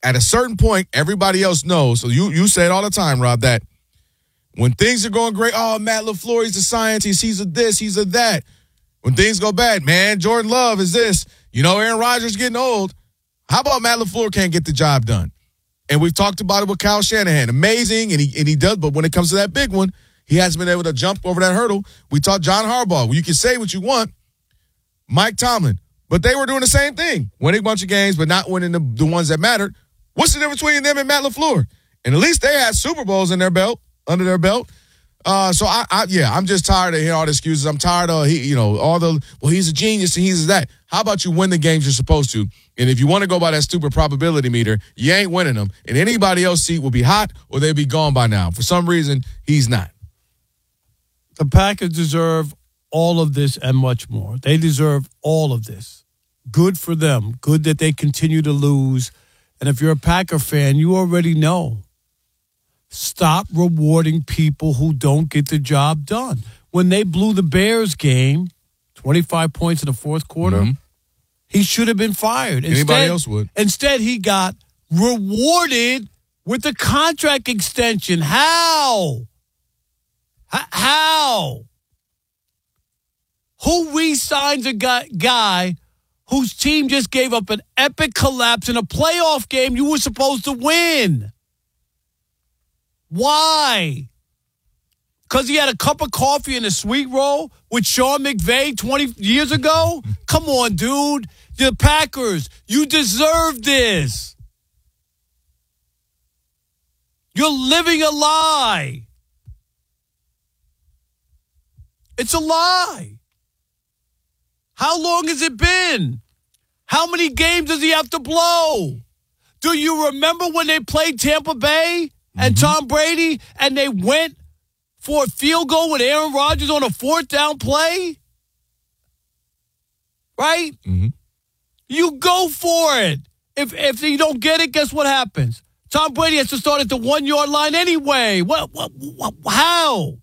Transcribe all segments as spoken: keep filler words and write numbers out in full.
at a certain point, everybody else knows. So you you say it all the time, Rob, that when things are going great, oh, Matt LaFleur, he's a scientist, he's a this, he's a that. When things go bad, man, Jordan Love is this. You know, Aaron Rodgers getting old. How about Matt LaFleur can't get the job done? And we've talked about it with Kyle Shanahan. Amazing, and he and he does, but when it comes to that big one, he hasn't been able to jump over that hurdle. We talked John Harbaugh. Well, you can say what you want. Mike Tomlin. But they were doing the same thing. Winning a bunch of games, but not winning the, the ones that mattered. What's the difference between them and Matt LaFleur? And at least they had Super Bowls in their belt, under their belt. Uh, so, I, I, yeah, I'm just tired of hearing all the excuses. I'm tired of, he, you know, all the, well, he's a genius and he's that. How about you win the games you're supposed to? And if you want to go by that stupid probability meter, you ain't winning them. And anybody else's seat will be hot or they'll be gone by now. For some reason, he's not. The Packers deserve all of this and much more. They deserve all of this. Good for them. Good that they continue to lose. And if you're a Packer fan, you already know. Stop rewarding people who don't get the job done. When they blew the Bears game, twenty-five points in the fourth quarter, mm-hmm. he should have been fired. Instead, Anybody else would. Instead, he got rewarded with a contract extension. How? H- how? Who re-signs a guy, guy whose team just gave up an epic collapse in a playoff game you were supposed to win? Why? Because he had a cup of coffee and a sweet roll with Sean McVay twenty years ago? Come on, dude. The Packers, you deserve this. You're living a lie. It's a lie. How long has it been? How many games does he have to blow? Do you remember when they played Tampa Bay and mm-hmm. Tom Brady and they went for a field goal with Aaron Rodgers on a fourth down play? Right? Mm-hmm. You go for it. If if you don't get it, guess what happens? Tom Brady has to start at the one-yard line anyway. What, what, what, how?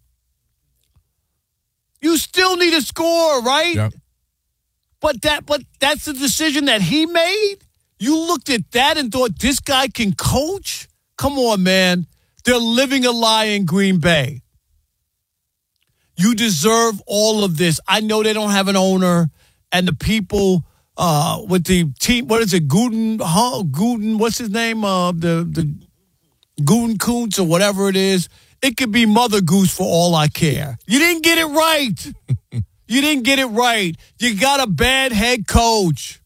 You still need a score, right? Yep. But that but that's the decision that he made? You looked at that and thought this guy can coach? Come on, man. They're living a lie in Green Bay. You deserve all of this. I know they don't have an owner, and the people uh, with the team, what is it, Guden, huh? Guden, what's his name? Uh, the the Guden Kuntz or whatever it is. It could be Mother Goose for all I care. You didn't get it right. You didn't get it right. You got a bad head coach.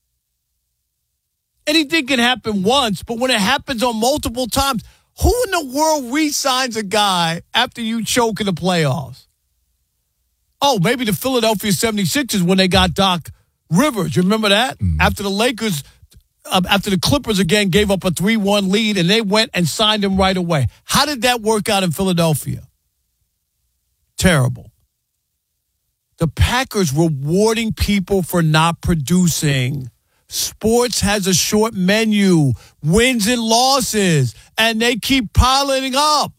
Anything can happen once, but when it happens on multiple times, who in the world re-signs a guy after you choke in the playoffs? Oh, maybe the Philadelphia seventy-sixers when they got Doc Rivers. You remember that? Mm. After the Lakers, uh, after the Clippers again gave up a three one lead and they went and signed him right away. How did that work out in Philadelphia? Terrible. The Packers rewarding people for not producing. Sports has a short menu, wins and losses, and they keep piling up.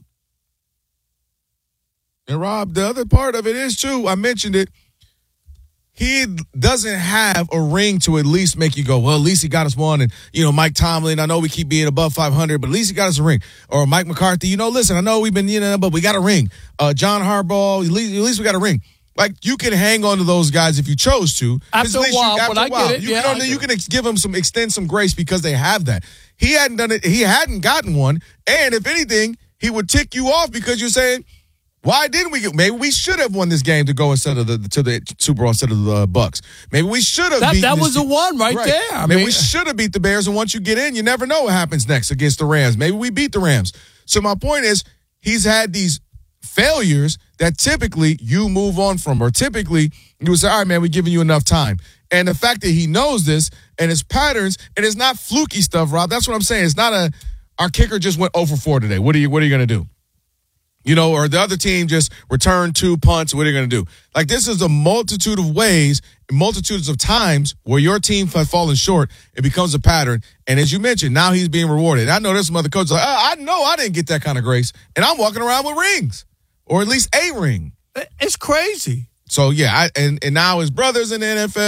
And, Rob, the other part of it is, too, I mentioned it, he doesn't have a ring to at least make you go, well, at least he got us one. And, you know, Mike Tomlin, I know we keep being above five hundred, but at least he got us a ring. Or Mike McCarthy, you know, listen, I know we've been, you know, but we got a ring. Uh, John Harbaugh, at least, at least we got a ring. Like, you can hang on to those guys if you chose to. After a while, you, after but a while, I get it. You, yeah, you, know, you can give them some, extend some grace because they have that. He hadn't done it. He hadn't gotten one. And if anything, he would tick you off because you're saying, why didn't we get, maybe we should have won this game to go instead of the, to the Super Bowl instead of the Bucks. Maybe we should have that, beat That was the one right, right there. I maybe mean, we should have beat the Bears. And once you get in, you never know what happens next against the Rams. Maybe we beat the Rams. So my point is, he's had these failures that typically you move on from, or typically you would say, all right, man, we're giving you enough time. And the fact that he knows this and his patterns, and it's not fluky stuff, Rob. That's what I'm saying. It's not a, our kicker just went oh for four today. What are you, what are you going to do? You know, or the other team just returned two punts. What are you going to do? Like, this is a multitude of ways, multitudes of times where your team has fallen short. It becomes a pattern. And as you mentioned, now he's being rewarded. I know there's some other coaches like, oh, I know I didn't get that kind of grace. And I'm walking around with rings. Or at least a ring. It's crazy. So, yeah, I, and, and now his brother's in the N F L.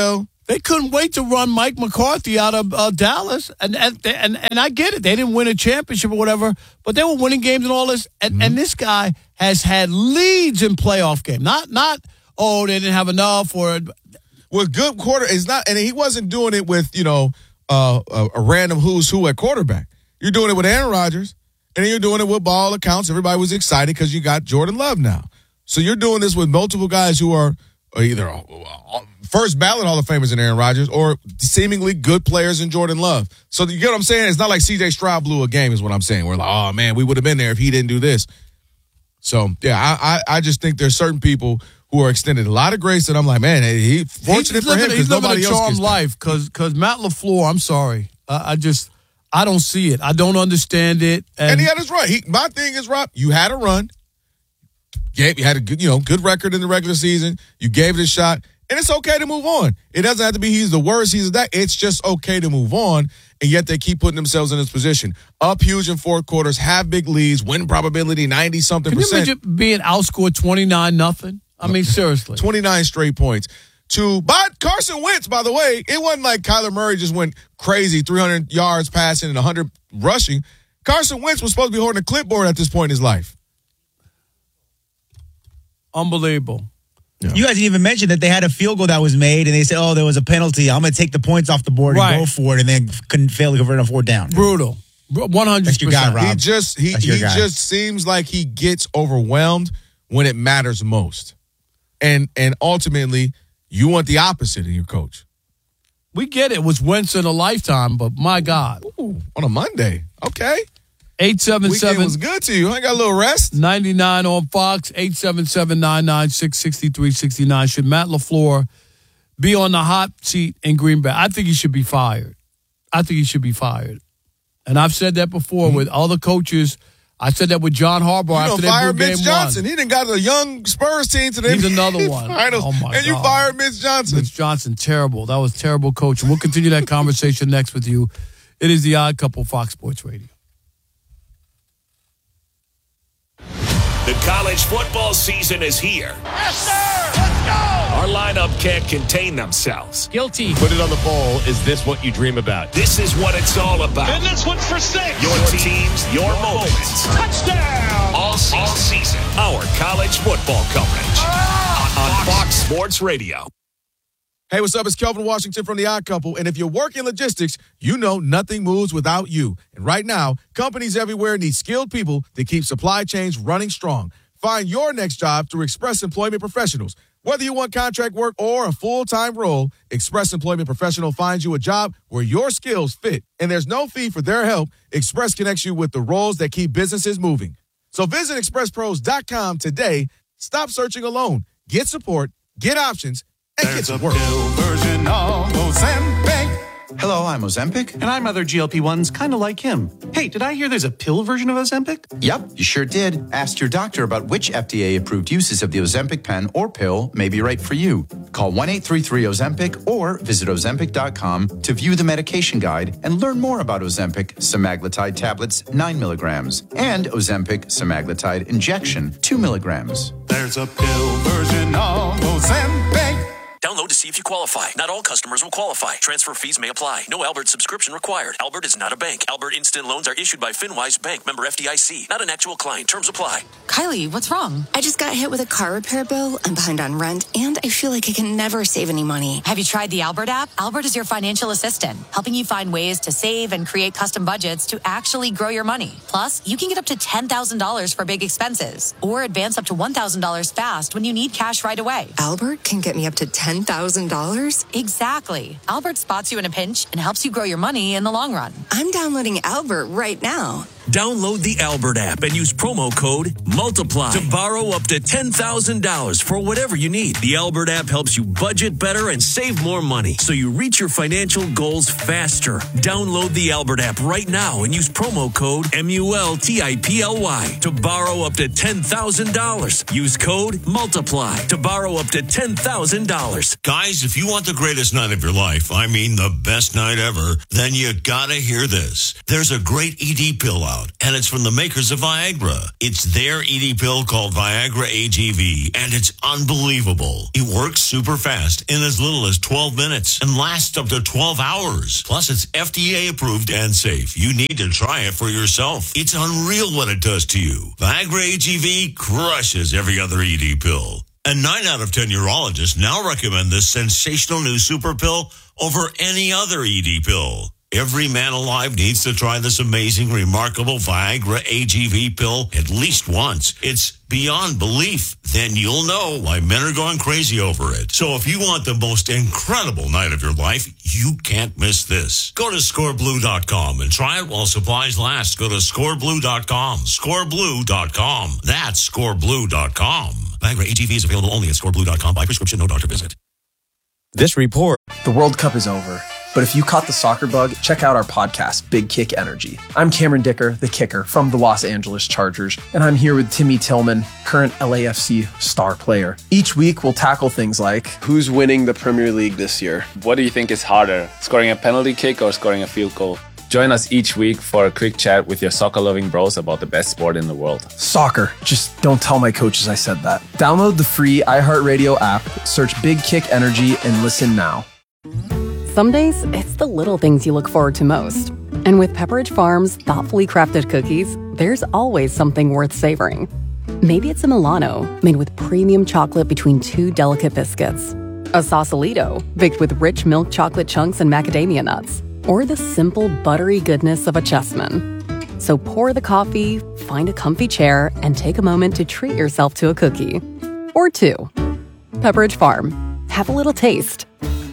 They couldn't wait to run Mike McCarthy out of uh, Dallas, and, and and and I get it. They didn't win a championship or whatever, but they were winning games and all this. And, mm-hmm. and this guy has had leads in playoff games. Not not oh they didn't have enough or. Well, good quarter is not, and he wasn't doing it with you know uh, a, a random who's who at quarterback. You're doing it with Aaron Rodgers, and then you're doing it with, by all accounts, everybody was excited because you got Jordan Love now. So you're doing this with multiple guys who are either first ballot Hall of Famers in Aaron Rodgers or seemingly good players in Jordan Love. So you get what I'm saying? It's not like C J Stroud blew a game is what I'm saying. We're like, oh, man, we would have been there if he didn't do this. So, yeah, I, I, I just think there's certain people who are extended a lot of grace that I'm like, man, he fortunate he's for him because nobody else gets that. Life because because Matt LaFleur, I'm sorry. I, I just, I don't see it. I don't understand it. And, and he had his run. He, my thing is, Rob, you had a run. Gave, you had a good, you know, good record in the regular season. You gave it a shot, and it's okay to move on. It doesn't have to be he's the worst, he's that. It's just okay to move on, and yet they keep putting themselves in this position. Up huge in fourth quarters, have big leads, win probability ninety-something percent. Can you imagine being outscored twenty-nine nothing? I mean, seriously. twenty-nine straight points. To but Carson Wentz, by the way, it wasn't like Kyler Murray just went crazy, three hundred yards passing and one hundred rushing. Carson Wentz was supposed to be holding a clipboard at this point in his life. Unbelievable. Yeah. You guys didn't even mention that they had a field goal that was made, and they said, oh, there was a penalty. I'm going to take the points off the board and right. go for it, and then couldn't fail to convert on fourth down. Brutal. one hundred percent. That's your guy, Rob. He just, he, he just seems like he gets overwhelmed when it matters most. And and ultimately, you want the opposite in your coach. We get it. It was Wentz in a lifetime, but my God. Ooh, on a Monday. Okay. eight seven seven Weekend was good to you. I got a little rest. ninety-nine on Fox, eight seven seven, nine nine six, six three six nine. Should Matt LaFleur be on the hot seat in Green Bay? I think he should be fired. I think he should be fired. And I've said that before mm-hmm. with other coaches. I said that with John Harbaugh you after they fire Mitch game Johnson. one. He done got a young Spurs team to them. He's another one. Finals. Oh my and you God. fired Mitch Johnson. Mitch Johnson, terrible. That was terrible coaching. We'll continue that conversation next with you. It is the Odd Couple, Fox Sports Radio. The college football season is here. Yes, sir! Let's go! Our lineup can't contain themselves. Guilty. Put it on the bowl. Is this what you dream about? This is what it's all about. And this one's for six. Your teams, your moments. Touchdown! All season. All season. Our college football coverage. Ah, on Fox. Fox Sports Radio. Hey, what's up? It's Kelvin Washington from The Odd Couple. And if you work in logistics, you know nothing moves without you. And right now, companies everywhere need skilled people to keep supply chains running strong. Find your next job through Express Employment Professionals. Whether you want contract work or a full-time role, Express Employment Professional finds you a job where your skills fit. And there's no fee for their help. Express connects you with the roles that keep businesses moving. So visit express pros dot com today. Stop searching alone. Get support, get options, and There's get to a work. pill version of Ozempic. Hello, I'm Ozempic. And I'm other G L P ones kind of like him. Hey, did I hear there's a pill version of Ozempic? Yep, you sure did. Ask your doctor about which F D A-approved uses of the Ozempic pen or pill may be right for you. Call one eight three three Ozempic or visit Ozempic dot com to view the medication guide and learn more about Ozempic semaglutide tablets, nine milligrams, and Ozempic semaglutide injection, two milligrams. There's a pill version of Ozempic. Download to see if you qualify. Not all customers will qualify. Transfer fees may apply. No Albert subscription required. Albert is not a bank. Albert Instant Loans are issued by FinWise Bank, member F D I C. Not an actual client. Terms apply. Kylie, what's wrong? I just got hit with a car repair bill. I'm behind on rent, and I feel like I can never save any money. Have you tried the Albert app? Albert is your financial assistant, helping you find ways to save and create custom budgets to actually grow your money. Plus, you can get up to ten thousand dollars for big expenses, or advance up to one thousand dollars fast when you need cash right away. Albert can get me up to ten thousand dollars? Exactly. Albert spots you in a pinch and helps you grow your money in the long run. I'm downloading Albert right now. Download the Albert app and use promo code MULTIPLY to borrow up to ten thousand dollars for whatever you need. The Albert app helps you budget better and save more money so you reach your financial goals faster. Download the Albert app right now and use promo code M U L T I P L Y to borrow up to ten thousand dollars. Use code MULTIPLY to borrow up to ten thousand dollars. Guys, if you want the greatest night of your life, I mean the best night ever, then you gotta hear this. There's a great E D pill out about, and it's from the makers of Viagra. It's their E D pill called Viagra A G V, and it's unbelievable. It works super fast in as little as twelve minutes and lasts up to twelve hours. Plus, it's F D A approved and safe. You need to try it for yourself. It's unreal what it does to you. Viagra A G V crushes every other E D pill. And nine out of ten urologists now recommend this sensational new super pill over any other E D pill. Every man alive needs to try this amazing, remarkable Viagra A G V pill at least once. It's beyond belief. Then you'll know why men are going crazy over it. So if you want the most incredible night of your life, you can't miss this. Go to score blue dot com and try it while supplies last. Go to score blue dot com. score blue dot com. That's score blue dot com. Viagra A G V is available only at score blue dot com by prescription, no doctor visit. This report. The World Cup is over. But if you caught the soccer bug, check out our podcast, Big Kick Energy. I'm Cameron Dicker, the kicker from the Los Angeles Chargers, and I'm here with Timmy Tillman, current L A F C star player. Each week, we'll tackle things like, who's winning the Premier League this year? What do you think is harder, scoring a penalty kick or scoring a field goal? Join us each week for a quick chat with your soccer-loving bros about the best sport in the world. Soccer. Just don't tell my coaches I said that. Download the free iHeartRadio app, search Big Kick Energy, and listen now. Some days, it's the little things you look forward to most. And with Pepperidge Farm's thoughtfully crafted cookies, there's always something worth savoring. Maybe it's a Milano, made with premium chocolate between two delicate biscuits. A Sausalito, baked with rich milk chocolate chunks and macadamia nuts. Or the simple, buttery goodness of a Chessman. So pour the coffee, find a comfy chair, and take a moment to treat yourself to a cookie. Or two. Pepperidge Farm. Have a little taste.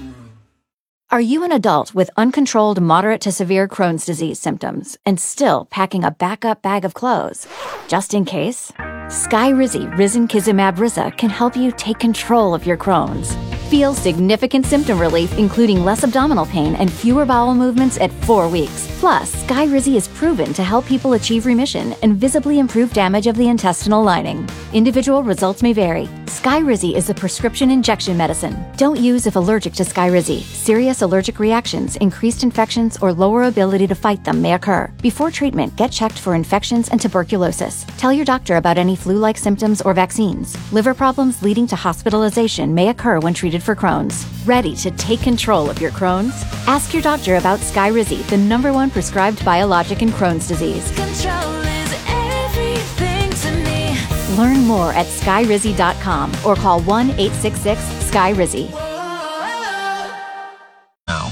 Are you an adult with uncontrolled moderate to severe Crohn's disease symptoms and still packing a backup bag of clothes? Just in case? Skyrizi Risankizumab Riza can help you take control of your Crohn's. Feel significant symptom relief, including less abdominal pain and fewer bowel movements at four weeks. Plus, Skyrizi is proven to help people achieve remission and visibly improve damage of the intestinal lining. Individual results may vary. Skyrizi is a prescription injection medicine. Don't use if allergic to Skyrizi. Serious allergic reactions, increased infections, or lower ability to fight them may occur. Before treatment, get checked for infections and tuberculosis. Tell your doctor about any flu-like symptoms or vaccines. Liver problems leading to hospitalization may occur when treated for Crohn's. Ready to take control of your Crohn's? Ask your doctor about Skyrizi, the number one prescribed biologic in Crohn's disease. Control is everything to me. Learn more at skyrizi dot com or call one eight six six Sky Rizzy. Now.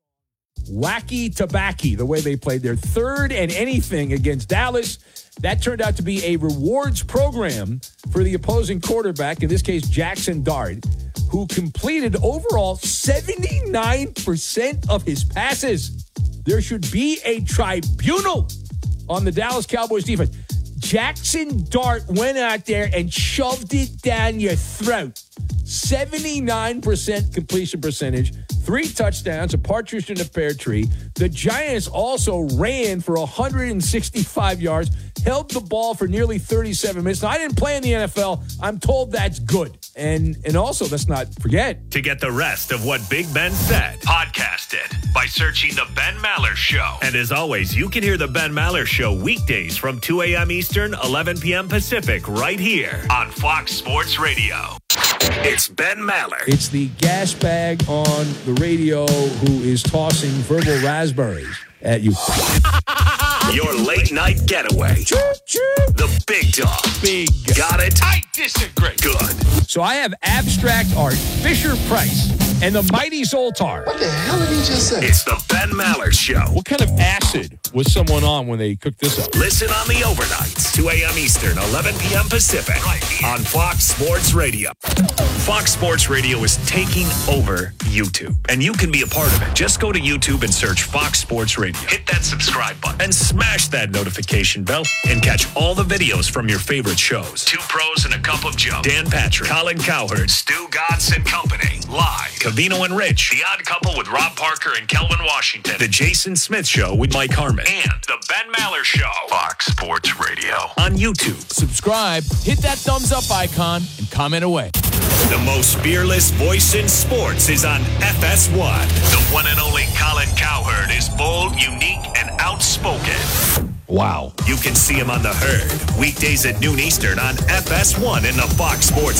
Wacky Tobacco, the way they played their third and anything against Dallas. That turned out to be a rewards program for the opposing quarterback, in this case, Jackson Dart, who completed overall seventy-nine percent of his passes. There should be a tribunal on the Dallas Cowboys defense. Jackson Dart went out there and shoved it down your throat. seventy-nine percent completion percentage, three touchdowns, a partridge in a pear tree. The Giants also ran for one hundred sixty-five yards, held the ball for nearly thirty-seven minutes. Now, I didn't play in the N F L. I'm told that's good. And and also, let's not forget. To get the rest of what Big Ben said, podcast it by searching The Ben Maller Show. And as always, you can hear The Ben Maller Show weekdays from two a.m. Eastern, eleven p.m. Pacific, right here on Fox Sports Radio. It's Ben Maller. It's the gas bag on the radio who is tossing verbal raspberries at you. Your late night getaway. The big dog. Big. Got it? I disagree. Good. So I have abstract art, Fisher Price, and the Mighty Zoltar. What the hell did he just say? It's the Ben Maller Show. What kind of acid was someone on when they cooked this up? Listen on the overnights, two a.m. Eastern, eleven p.m. Pacific, right here on Fox Sports Radio. Fox Sports Radio is taking over YouTube, and you can be a part of it. Just go to YouTube and search Fox Sports Radio. Hit that subscribe button and smash that notification bell and catch all the videos from your favorite shows. Two Pros and a Cup of Joe. Dan Patrick, Colin Cowherd, Stu Gatz and Company. Live. Cavino and Rich. The Odd Couple with Rob Parker and Kelvin Washington. The Jason Smith Show with Mike Harmon. And the Ben Maller Show. Fox Sports Radio. On YouTube. Subscribe, hit that thumbs up icon, and comment away. The most fearless voice in sports is on F S one. The one and only Colin Cowherd is bold, unique, and outspoken. Wow. You can see him on The Herd, weekdays at noon Eastern on F S one in the Fox Sports